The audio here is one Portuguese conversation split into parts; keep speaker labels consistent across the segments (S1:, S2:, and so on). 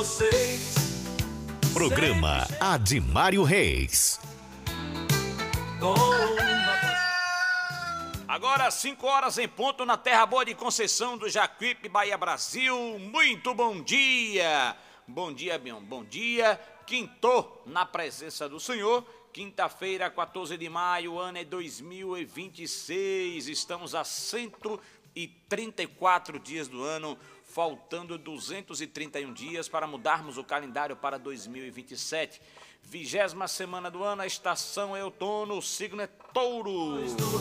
S1: Programa Adimário Reis.
S2: Agora 5 horas em ponto na Terra Boa de Conceição do Jacuípe, Bahia, Brasil. Muito bom dia. Bom dia, Bion. Bom dia. Quintou na presença do Senhor. Quinta-feira, 14 de maio, ano é 2026. Estamos a 134 dias do ano, faltando 231 dias para mudarmos o calendário para 2027. 20ª semana do ano, a estação é outono, o signo é touro.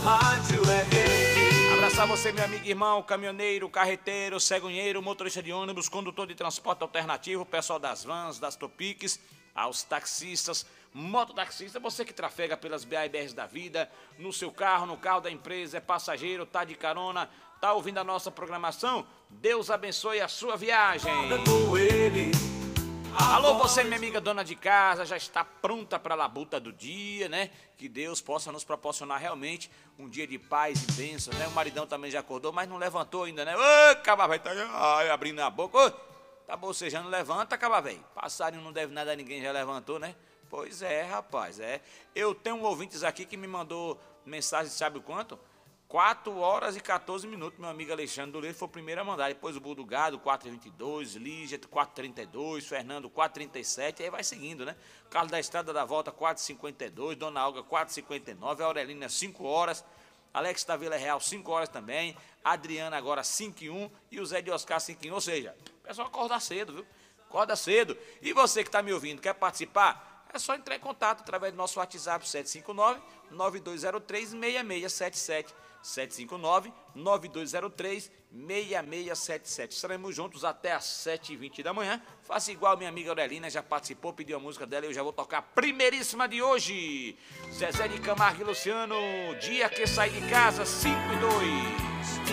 S2: Abraçar você, meu amigo e irmão, caminhoneiro, carreteiro, cegonheiro, motorista de ônibus, condutor de transporte alternativo, pessoal das vans, das topiques, aos taxistas, mototaxista, você que trafega pelas BR-BRs da vida, no seu carro, no carro da empresa, é passageiro, tá de carona, tá ouvindo a nossa programação? Deus abençoe a sua viagem. Alô, você, minha amiga dona de casa, já está pronta para a labuta do dia, né? Que Deus possa nos proporcionar realmente um dia de paz e bênção, né? O maridão também já acordou, mas não levantou ainda, né? Ô, caba velho, tá abrindo a boca. Ô, tá bocejando, levanta, caba velho. Passarinho não deve nada a ninguém, já levantou, né? Pois é, rapaz, é. Eu tenho ouvintes aqui que me mandou mensagem, sabe o quanto? 4 horas e 14 minutos, meu amigo Alexandre do Leite foi o primeiro a mandar, depois o Bull do Gado, 4h22, Lígia, 4h32, Fernando, 4h37, aí vai seguindo, né? Carlos da Estrada da Volta, 4h52, Dona Olga, 4h59, a Aurelina, 5 horas, Alex da Vila Real, 5 horas também, Adriana agora, 5h01 e o Zé de Oscar, 5h01, ou seja, o pessoal acorda cedo, viu? Acorda cedo. E você que está me ouvindo, quer participar? É só entrar em contato através do nosso WhatsApp 759-9203-6677. 759-9203-6677. Estaremos juntos até às 7h20 da manhã. Faça igual minha amiga Aurelina, já participou, pediu a música dela e eu já vou tocar a primeiríssima de hoje. Zezé de Camargo e Luciano, Dia que Sai de Casa, 5 e 2.